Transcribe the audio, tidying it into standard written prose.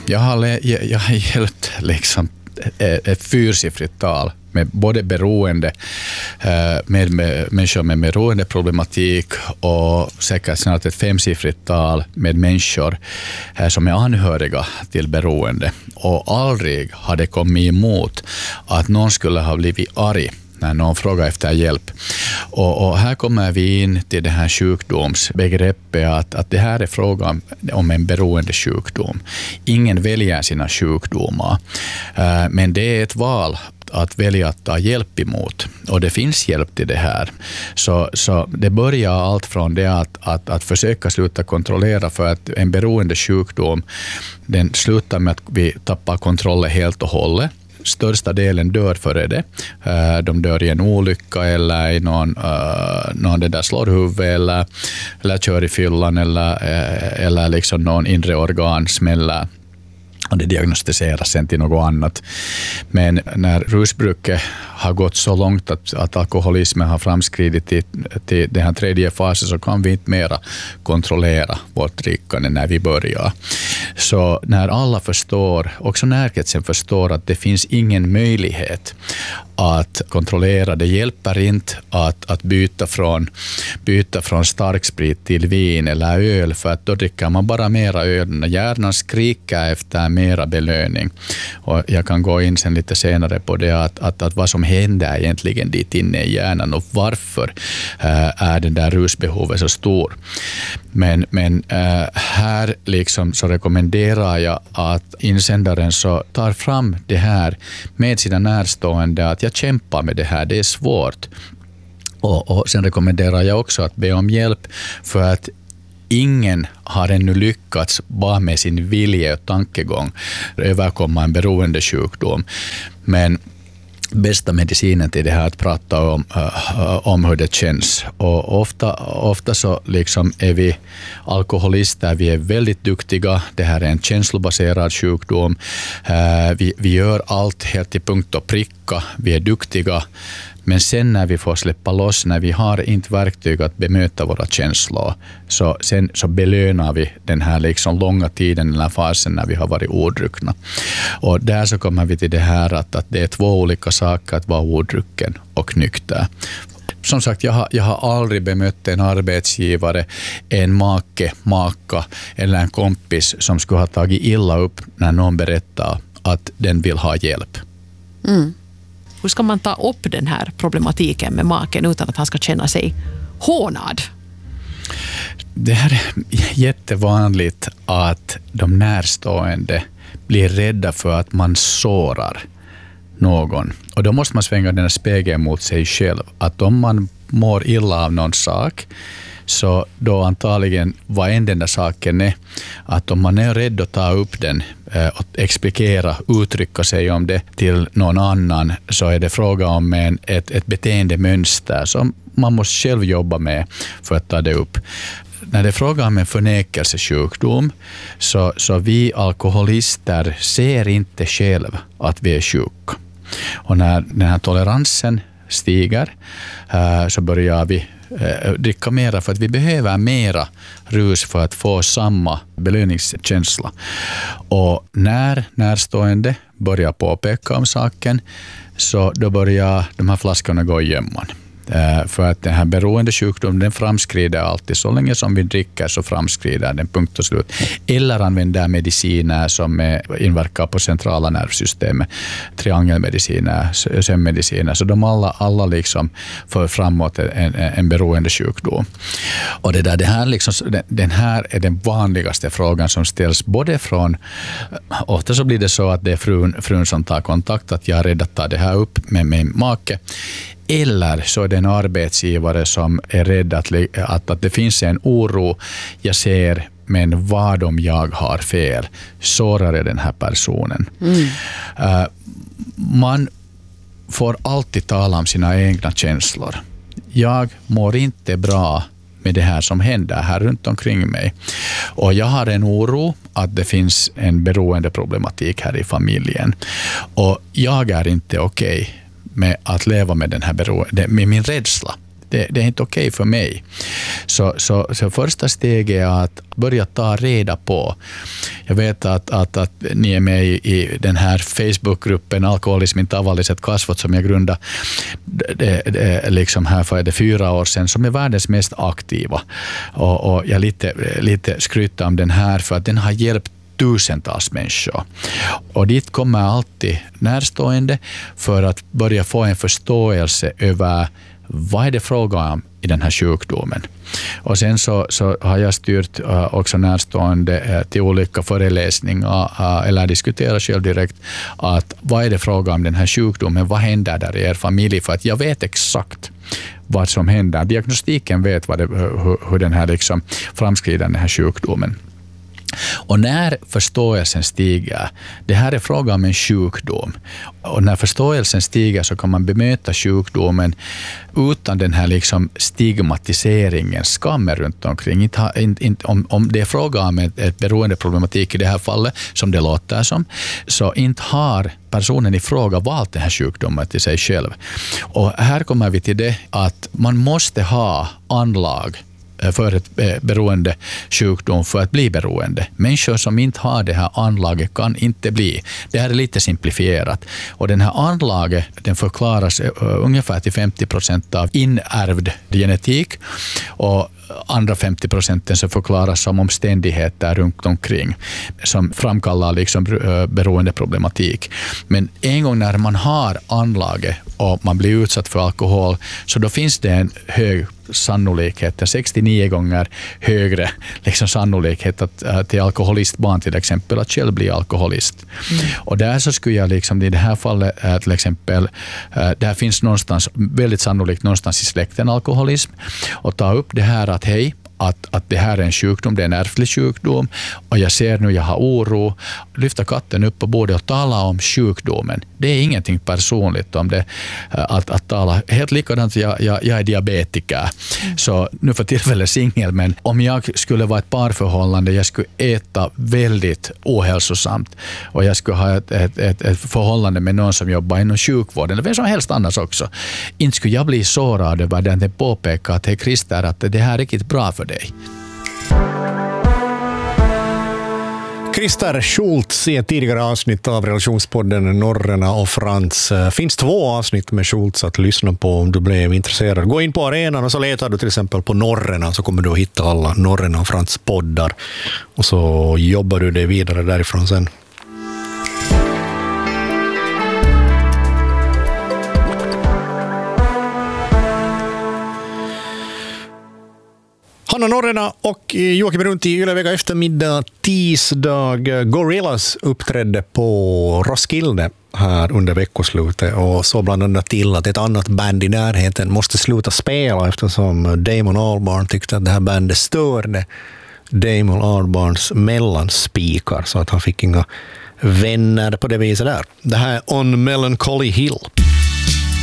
Jag har hjälpt liksom ett fyrsiffrigt tal med både beroende, med människor med beroendeproblematik och säkert snart ett femsiffrigt tal med människor som är anhöriga till beroende. Och aldrig har det kommit emot att någon skulle ha blivit arg när någon frågar efter hjälp. Och här kommer vi in till det här sjukdomsbegreppet att det här är frågan om en beroende sjukdom. Ingen väljer sina sjukdomar, men det är ett val att välja att ta hjälp emot. Och det finns hjälp till det här. Så det börjar allt från det att försöka sluta kontrollera, för att en beroende sjukdom, den slutar med att vi tappar kontrollen helt och hållet. Största delen dör före det. De dör i en olycka eller i någon det där slår huvudet eller kör i fyllan eller liksom någon inre organ smäller. Och det diagnostiseras sen till något annat. Men när rusbruket har gått så långt att alkoholismen har framskridit till den här tredje fasen, så kan vi inte mera kontrollera vårt drickande när vi börjar. Så när alla förstår, också närkretsen förstår, att det finns ingen möjlighet att kontrollera, det hjälper inte att byta från starksprit till vin eller öl, för att då dricker man bara mera öl. Hjärnan skriker efter mera belöning. Och jag kan gå in sen lite senare på det att vad som händer egentligen dit inne i hjärnan och varför är den där rusbehovet så stor. Men här liksom så rekommenderar jag att insändaren så tar fram det här med sina närstående, att jag kämpar med det här, det är svårt. Och sen rekommenderar jag också att be om hjälp, för att ingen har ännu lyckats bara med sin vilja och tankegång överkomma en beroende sjukdom. Men bästa medicinen till det här att prata om hur det känns. Och ofta så liksom är vi alkoholister, vi är väldigt duktiga. Det här är en känslobaserad sjukdom. Vi gör allt helt till punkt och pricka. Vi är duktiga. Men sen när vi får släppa loss, när vi har inte verktyg att bemöta våra känslor, så belönar vi den här liksom långa tiden, den här fasen när vi har varit odruckna. Och där så kommer vi till det här att det är två olika saker att vara odrucken och nykter. Som sagt, jag har aldrig bemött en arbetsgivare, en maka eller en kompis som skulle ha tagit illa upp när någon berättar att den vill ha hjälp. Mm. Hur ska man ta upp den här problematiken med maken utan att han ska känna sig hånad? Det här är jättevanligt att de närstående blir rädda för att man sårar någon. Och då måste man svänga den här spegeln mot sig själv. Att om man mår illa av någon sak, så då antagligen vad än den där saken är, att om man är rädd att ta upp den och explikera, uttrycka sig om det till någon annan, så är det fråga om ett beteendemönster som man måste själv jobba med för att ta det upp. När det är fråga om en förnekelsesjukdom, så vi alkoholister ser inte själv att vi är sjuka. Och när den här toleransen stiger, så börjar vi dricka mera, för att vi behöver mera rus för att få samma belöningskänsla. Och när närstående börjar påpeka om saken, så då börjar de här flaskorna gå i gömman. För att den här beroende sjukdomen, den framskrider alltid. Så länge som vi dricker så framskrider den, punkt och slut. Eller använder mediciner som inverkar på centrala nervsystemet. Triangelmediciner, sömnmediciner. Så de alla liksom för framåt en beroende sjukdom. Och det här liksom, den här är den vanligaste frågan som ställs både från, ofta så blir det så att det är frun som tar kontakt, att jag är rädd att ta det här upp med min make. Eller så är det en arbetsgivare som är rädd att det finns en oro. Jag ser, men vad om jag har fel? Sårar jag den här personen? Man får alltid tala om sina egna känslor. Jag mår inte bra med det här som händer här runt omkring mig. Och jag har en oro att det finns en beroendeproblematik här i familjen. Och jag är inte okej med att leva med den här med min rädsla. det är inte okej för mig. Så första steget är att börja ta reda på. Jag vet att ni är med i den här Facebookgruppen Alkoholism inte tavalliset kasvot som jag grundade liksom här för 4 år sedan, som är världens mest aktiva. Och jag lite skryter om den här för att den har hjälpt tusentals människor. Och dit kommer alltid närstående för att börja få en förståelse över vad är det fråga om i den här sjukdomen. Och sen så har jag styrt också närstående till olika föreläsningar eller diskuterat själv direkt att vad är det fråga om den här sjukdomen, vad händer där i er familj, för att jag vet exakt vad som händer. Diagnostiken vet hur den här liksom framskrider den här sjukdomen. Och när förståelsen stiger, det här är fråga om en sjukdom, och när förståelsen stiger så kan man bemöta sjukdomen utan den här liksom stigmatiseringen, skammen runt omkring. Om det är fråga om ett beroendeproblematik i det här fallet, som det låter som, så inte har personen i fråga valt den här sjukdomen till sig själv. Och här kommer vi till det att man måste ha anlag för ett beroende sjukdom för att bli beroende. Människor som inte har det här anlaget kan inte bli. Det här är lite simplifierat. Och den här anlaget, den förklaras ungefär till 50% av inärvd genetik, och andra 50% så förklaras som omständigheter runt omkring som framkallar liksom beroendeproblematik. Men en gång när man har anlaget och man blir utsatt för alkohol, så då finns det en hög sannolikhet, 69 gånger högre liksom sannolikhet att till alkoholistbarn till exempel att själv bli alkoholist. Och där så skulle jag liksom i det här fallet till exempel, där finns någonstans, väldigt sannolikt någonstans i släkten alkoholism, och ta upp det här att hej, att det här är en sjukdom, det är en ärftlig sjukdom, och jag ser nu, jag har oro, lyfta katten upp på bordet och tala om sjukdomen. Det är ingenting personligt om det, att tala. Helt likadant, jag är diabetiker, så nu för tillfället singel, men om jag skulle vara ett parförhållande, jag skulle äta väldigt ohälsosamt, och jag skulle ha ett förhållande med någon som jobbar inom sjukvården, eller vem som helst annars också. Inte skulle jag bli sårad över den att påpeka att hej Christer, att det här är riktigt bra för dig. Christer Schultz i ett tidigare avsnitt av relationspodden Norrena och Frans. Finns 2 avsnitt med Schultz att lyssna på om du blev intresserad. Gå in på arenan och så letar du till exempel på Norrena, så kommer du att hitta alla Norrena och Frans poddar, och så jobbar du dig vidare därifrån sen. Hanna Norrena och Joakim Runti i Ylevega eftermiddag tisdag. Gorillaz uppträdde på Roskilde här under veckoslutet, och så bland annat till att ett annat band i närheten måste sluta spela eftersom Damon Albarn tyckte att det här bandet störde Damon Albarns mellanspikar, så att han fick inga vänner på det viset där. Det här är On Melancholy Hill.